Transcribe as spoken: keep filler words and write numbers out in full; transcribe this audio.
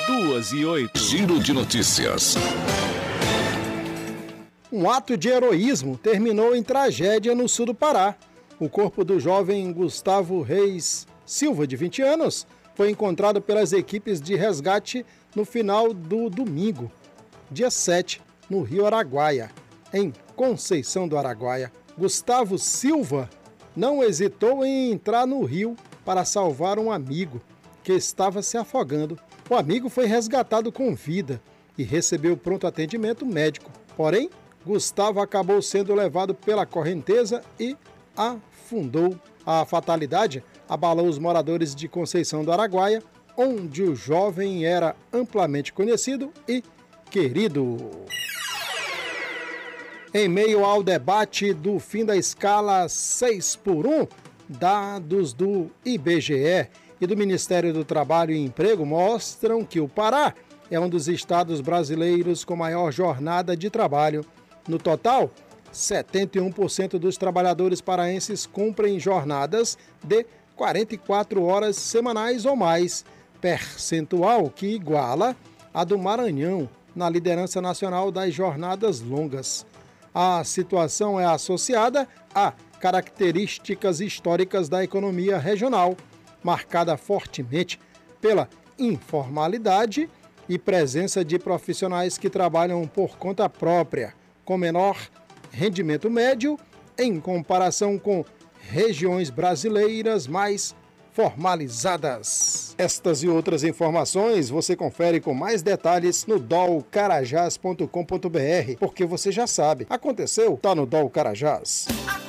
duas e oito. Giro de notícias. Um ato de heroísmo terminou em tragédia no sul do Pará. O corpo do jovem Gustavo Reis Silva, de vinte anos, foi encontrado pelas equipes de resgate no final do domingo, dia sete, no Rio Araguaia, em Conceição do Araguaia. Gustavo Silva não hesitou em entrar no rio para salvar um amigo que estava se afogando. O amigo foi resgatado com vida e recebeu pronto atendimento médico. Porém, Gustavo acabou sendo levado pela correnteza e afundou. A fatalidade abalou os moradores de Conceição do Araguaia, onde o jovem era amplamente conhecido e querido. Em meio ao debate do fim da escala seis por um, dados do I B G E e do Ministério do Trabalho e Emprego mostram que o Pará é um dos estados brasileiros com maior jornada de trabalho. No total, setenta e um por cento dos trabalhadores paraenses cumprem jornadas de quarenta e quatro horas semanais ou mais, percentual que iguala a do Maranhão na liderança nacional das jornadas longas. A situação é associada a características históricas da economia regional, marcada fortemente pela informalidade e presença de profissionais que trabalham por conta própria, com menor rendimento médio em comparação com regiões brasileiras mais formalizadas. Estas e outras informações você confere com mais detalhes no dol carajás ponto com ponto br, porque você já sabe, aconteceu, tá no Dol Carajás.